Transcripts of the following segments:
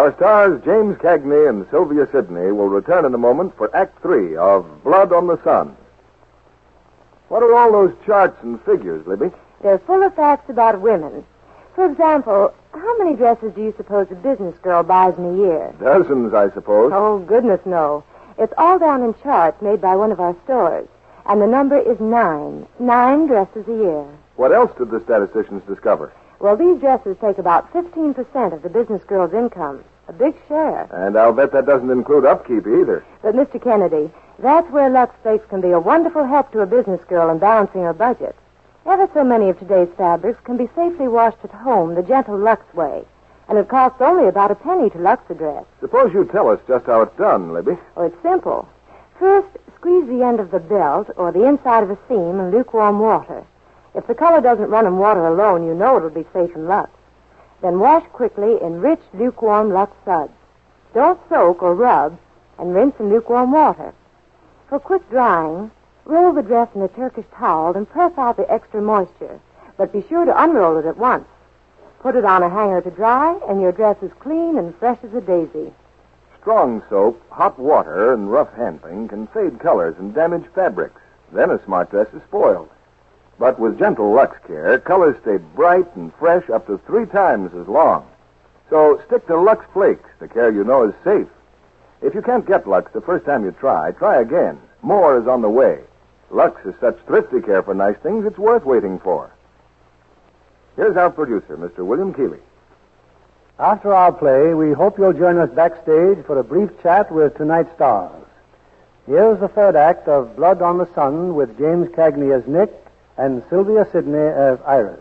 Our stars, James Cagney and Sylvia Sidney, will return in a moment for Act 3 of Blood on the Sun. What are all those charts and figures, Libby? They're full of facts about women. For example, how many dresses do you suppose a business girl buys in a year? Dozens, I suppose. Oh, goodness, no. It's all down in charts made by one of our stores. And the number is 9. 9 dresses a year. What else did the statisticians discover? Well, these dresses take about 15% of the business girl's income. A big share. And I'll bet that doesn't include upkeep either. But, Mr. Kennedy, that's where Lux Flakes can be a wonderful help to a business girl in balancing her budget. Ever so many of today's fabrics can be safely washed at home the gentle Lux way. And it costs only about a penny to Lux a dress. Suppose you tell us just how it's done, Libby. Oh, it's simple. First, squeeze the end of the belt or the inside of a seam in lukewarm water. If the color doesn't run in water alone, you know it'll be safe in Lux. Then wash quickly in rich, lukewarm Lux suds. Don't soak or rub, and rinse in lukewarm water. For quick drying, roll the dress in a Turkish towel and press out the extra moisture, but be sure to unroll it at once. Put it on a hanger to dry, and your dress is clean and fresh as a daisy. Strong soap, hot water, and rough handling can fade colors and damage fabrics. Then a smart dress is spoiled. But with gentle Lux care, colors stay bright and fresh up to 3 times as long. So stick to Lux Flakes, the care you know is safe. If you can't get Lux the first time you try again. More is on the way. Lux is such thrifty care for nice things, it's worth waiting for. Here's our producer, Mr. William Keeley. After our play, we hope you'll join us backstage for a brief chat with tonight's stars. Here's the third act of Blood on the Sun with James Cagney as Nick and Sylvia Sidney as Iris.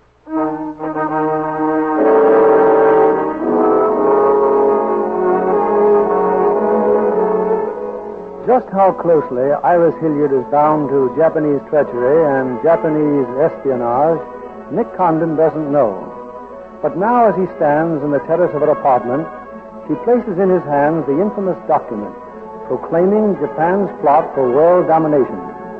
Just how closely Iris Hilliard is bound to Japanese treachery and Japanese espionage, Nick Condon doesn't know. But now, as he stands in the terrace of her apartment, she places in his hands the infamous document proclaiming Japan's plot for world domination.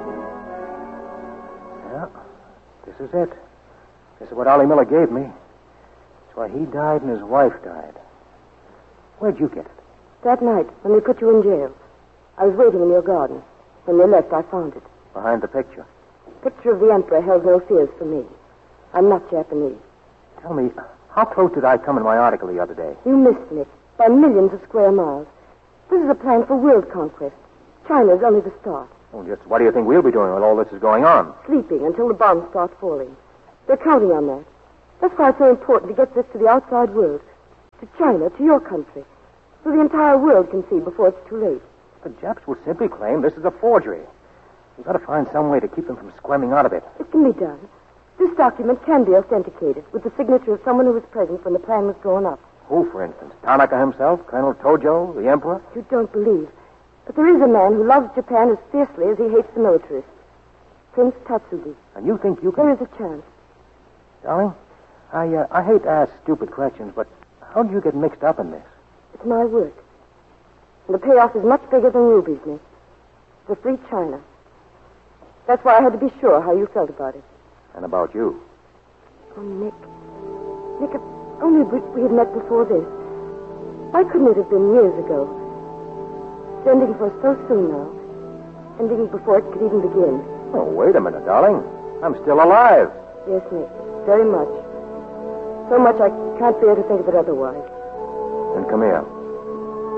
Yeah, this is it. This is what Ollie Miller gave me. It's why he died and his wife died. Where'd you get it? That night, when they put you in jail. I was waiting in your garden. When they left, I found it. Behind the picture. Picture of the Emperor held no fears for me. I'm not Japanese. Tell me, how close did I come in my article the other day? You missed, Nick, by millions of square miles. This is a plan for world conquest. China's only the start. Well, just what do you think we'll be doing while all this is going on? Sleeping until the bombs start falling. They're counting on that. That's why it's so important to get this to the outside world. To China, to your country. So the entire world can see before it's too late. The Japs will simply claim this is a forgery. We've got to find some way to keep them from squirming out of it. It can be done. This document can be authenticated with the signature of someone who was present when the plan was drawn up. Who, for instance? Tanaka himself? Colonel Tojo? The Emperor? You don't believe. But there is a man who loves Japan as fiercely as he hates the militarists. Prince Tatsugi. And you think you can... There is a chance. Darling, I hate to ask stupid questions, but how do you get mixed up in this? It's my work. And the payoff is much bigger than rubies, Nick. The free China. That's why I had to be sure how you felt about it. And about you. Oh, Nick. Nick, if only we had met before this. Why couldn't it have been years ago? It's ending for us so soon now. Ending before it could even begin. Oh, wait a minute, darling. I'm still alive. Yes, Nick. Very much. So much I can't bear to think of it otherwise. Then come here.